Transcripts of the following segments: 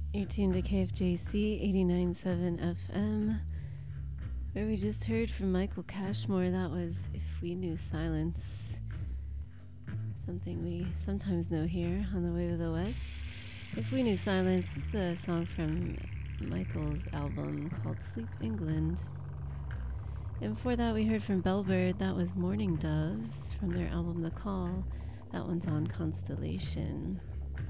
You're tuned to KFJC 89.7 FM, where we just heard from Michael Cashmore. That was If We Knew Silence, something we sometimes know here on the Way of the West. If We Knew Silence is a song from Michael's album called Sleep England. And before that, we heard from Bellbird. That was Morning Doves from their album The Call. That one's on Constellation.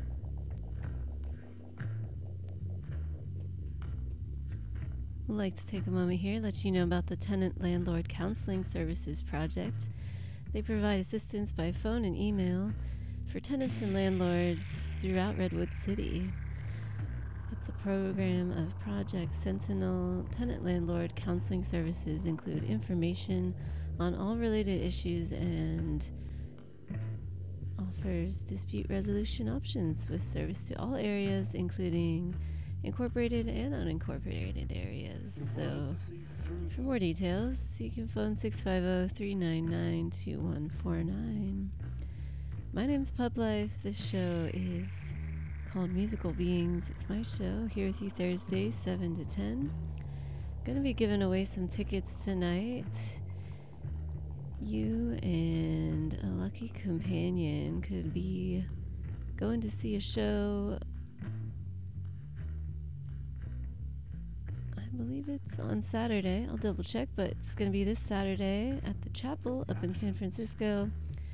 I'd like to take a moment here, let you know about the Tenant Landlord Counseling Services Project. They provide assistance by phone and email for tenants and landlords throughout Redwood City. It's a program of Project Sentinel. Tenant Landlord Counseling Services include information on all related issues and offers dispute resolution options with service to all areas, including incorporated and unincorporated areas. So for more details, you can phone 650-399-2149. My name's Pub Life. This show is called Musical Beings. It's my show, here with you Thursdays, 7 to 10. Gonna be giving away some tickets tonight. You and a lucky companion could be going to see a show. I believe it's on Saturday. I'll double check, but it's going to be this Saturday at the Chapel up in San Francisco.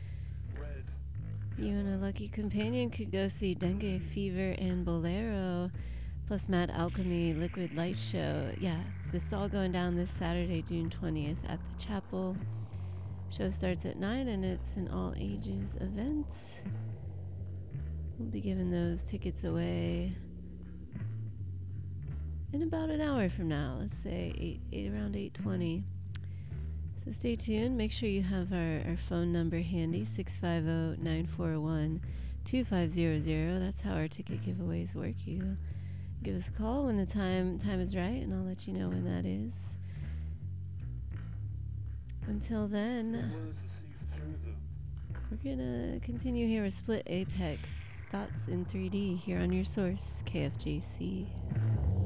You and a lucky companion could go see Dengue Fever and Bolero, plus Mad Alchemy Liquid Light Show. Yeah, this is all going down this Saturday, June 20th at the Chapel. Show starts at 9 and it's an all ages event. We'll be giving those tickets away in about an hour from now. Let's say around 8:20. So stay tuned. Make sure you have our phone number handy, 650-941-2500. That's how our ticket giveaways work. You give us a call when the time is right, and I'll let you know when that is. Until then, we're gonna continue here with Split Apex, Thoughts in 3D here on your source, KFJC.